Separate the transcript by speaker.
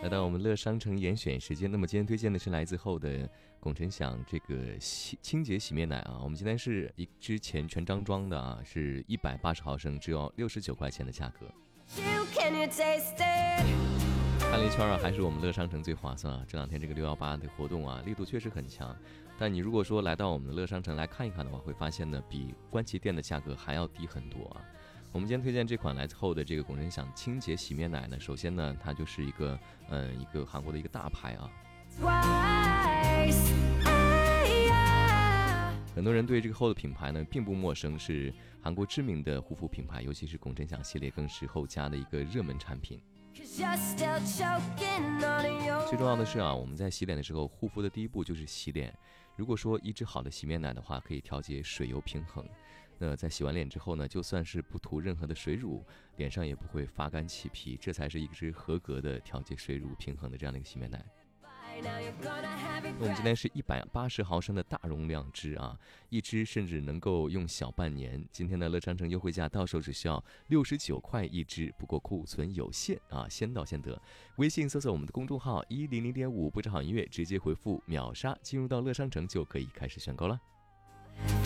Speaker 1: 来到我们乐商城严选时间，那么今天推荐的是来自后的龚辰祥这个清洁洗面奶啊。我们今天是一支全张装的啊，是180毫升，只有69块钱的价格。看了一圈啊，还是我们乐商城最划算啊！这两天这个618的活动啊，力度确实很强。但你如果说来到我们的乐商城来看一看的话，会发现呢，比关旗店的价格还要低很多啊。我们今天推荐这款来自后的这个龚辰祥清洁洗面奶呢，首先呢，它就是一个韩国的一个大牌啊。很多人对这个后的品牌呢并不陌生，是韩国知名的护肤品牌，尤其是龚辰祥系列更是后家的一个热门产品。最重要的是啊，我们在洗脸的时候，护肤的第一步就是洗脸。如果说一支好的洗面奶的话，可以调节水油平衡。那在洗完脸之后呢，就算是不涂任何的水乳，脸上也不会发干起皮，这才是一支合格的调节水乳平衡的这样的一个洗面奶。我们今天是180毫升的大容量支啊，一支甚至能够用小半年。今天的乐商城优惠价到手只需要69块一支，不过库存有限啊，先到先得。微信搜索我们的公众号100.5不止好音乐，直接回复秒杀进入到乐商城就可以开始选购了。